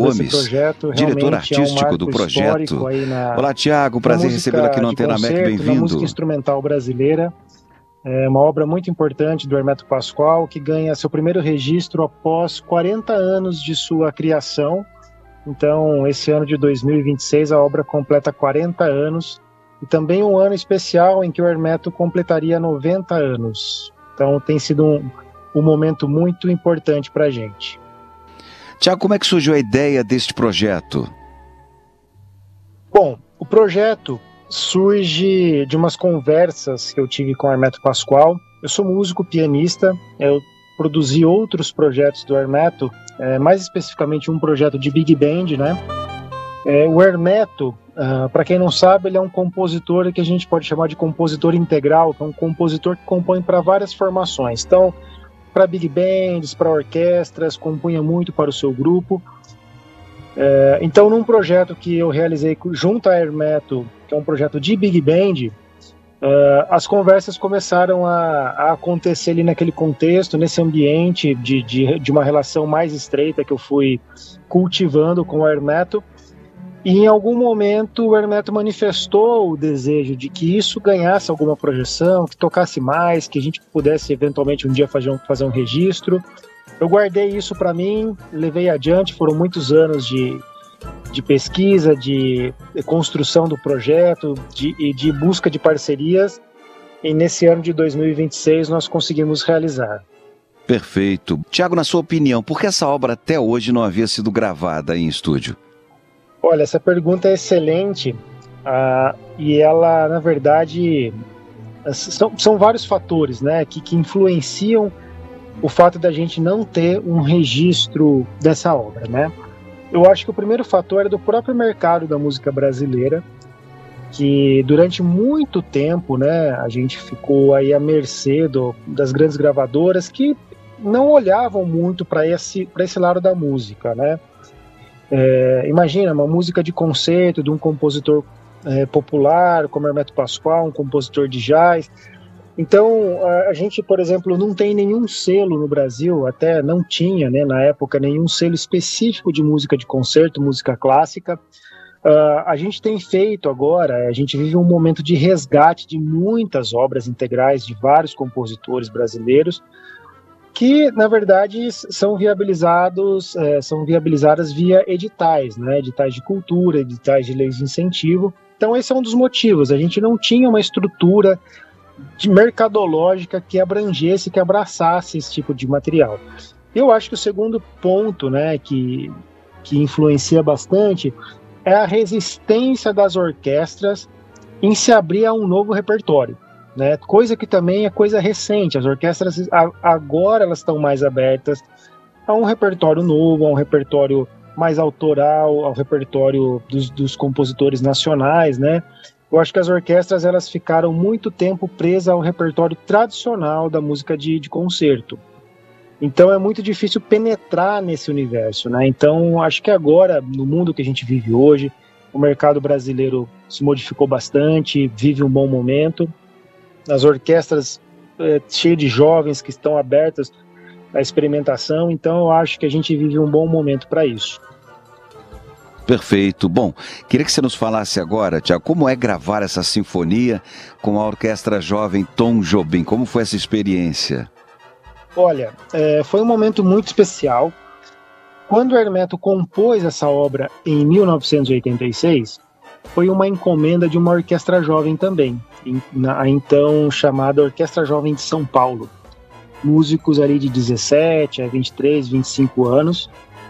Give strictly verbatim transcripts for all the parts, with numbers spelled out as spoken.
Gomes, projeto, diretor artístico é um do projeto. Aí na, Olá, Tiago, prazer recebê-lo aqui no Antena M E C, bem-vindo. Na música instrumental brasileira, é uma obra muito importante do Hermeto Pascoal, que ganha seu primeiro registro após quarenta anos de sua criação. Então, esse ano de dois mil e vinte e seis, a obra completa quarenta anos, e também um ano especial em que o Hermeto completaria noventa anos. Então, tem sido um, um momento muito importante para a gente. Tiago, como é que surgiu a ideia deste projeto? Bom, o projeto surge de umas conversas que eu tive com o Hermeto Pascoal. Eu sou músico, pianista, eu produzi outros projetos do Hermeto, é, mais especificamente um projeto de Big Band, né? É, o Hermeto, uh, para quem não sabe, ele é um compositor que a gente pode chamar de compositor integral, que é um compositor que compõe para várias formações. Então, para big bands, para orquestras, compunha muito para o seu grupo. É, então, num projeto que eu realizei junto a Hermeto, que é um projeto de big band, uh, as conversas começaram a, a acontecer ali naquele contexto, nesse ambiente de, de, de uma relação mais estreita que eu fui cultivando com o Hermeto. E em algum momento o Hermeto manifestou o desejo de que isso ganhasse alguma projeção, que tocasse mais, que a gente pudesse eventualmente um dia fazer um, fazer um registro. Eu guardei isso para mim, levei adiante, foram muitos anos de, de pesquisa, de, de construção do projeto de, e de busca de parcerias, e nesse ano de dois mil e vinte e seis nós conseguimos realizar. Perfeito. Tiago, na sua opinião, por que essa obra até hoje não havia sido gravada em estúdio? Olha, essa pergunta é excelente, uh, e ela, na verdade, são, são vários fatores, né, que, que influenciam o fato da gente não ter um registro dessa obra, né? Eu acho que o primeiro fator é do próprio mercado da música brasileira, que durante muito tempo, né, a gente ficou aí à mercê do, das grandes gravadoras que não olhavam muito para esse, para esse lado da música, né? É, imagina uma música de concerto de um compositor é, popular como Hermeto Pascoal, um compositor de jazz. Então a, a gente, por exemplo, não tem nenhum selo no Brasil, até não tinha, né, na época, nenhum selo específico de música de concerto, música clássica. Uh, a gente tem feito agora, a gente vive um momento de resgate de muitas obras integrais de vários compositores brasileiros, que, na verdade, são viabilizados, é, são viabilizadas via editais, né? Editais de cultura, editais de leis de incentivo. Então, esse é um dos motivos. A gente não tinha uma estrutura de mercadológica que abrangesse, que abraçasse esse tipo de material. Eu acho que o segundo ponto, né, que, que influencia bastante é a resistência das orquestras em se abrir a um novo repertório. Né, coisa que também é coisa recente. As orquestras agora elas estão mais abertas a um repertório novo, a um repertório mais autoral, ao repertório dos, dos compositores nacionais, né? Eu acho que as orquestras elas ficaram muito tempo presas ao repertório tradicional da música de, de concerto. Então é muito difícil penetrar nesse universo, né? Então acho que agora, no mundo que a gente vive hoje, o mercado brasileiro se modificou bastante, vive um bom momento. As orquestras é, cheias de jovens que estão abertas à experimentação, então eu acho que a gente vive um bom momento para isso. Perfeito. Bom, queria que você nos falasse agora, Tiago, como é gravar essa sinfonia com a Orquestra Jovem Tom Jobim? Como foi essa experiência? Olha, é, foi um momento muito especial. Quando o Hermeto compôs essa obra em mil novecentos e oitenta e seis, foi uma encomenda de uma orquestra jovem também, a então chamada Orquestra Jovem de São Paulo. Músicos ali de dezessete a vinte e três, vinte e cinco anos.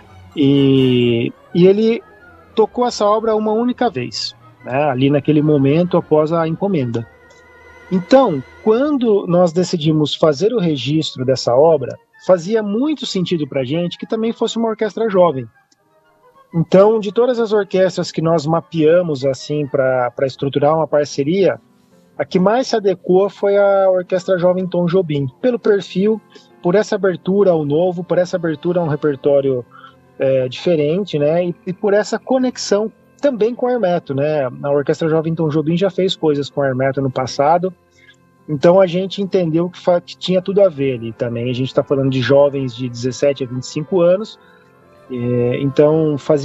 E, e ele tocou essa obra uma única vez, né, ali naquele momento após a encomenda. Então, quando nós decidimos fazer o registro dessa obra, fazia muito sentido para a gente que também fosse uma orquestra jovem. Então, de todas as orquestras que nós mapeamos assim para estruturar uma parceria, a que mais se adequou foi a Orquestra Jovem Tom Jobim, pelo perfil, por essa abertura ao novo, por essa abertura a um repertório é, diferente, né, e, e por essa conexão também com o Hermeto, né. A Orquestra Jovem Tom Jobim já fez coisas com o Hermeto no passado, então a gente entendeu que, que tinha tudo a ver ali também. A gente está falando de jovens de dezessete a vinte e cinco anos, é, então fazia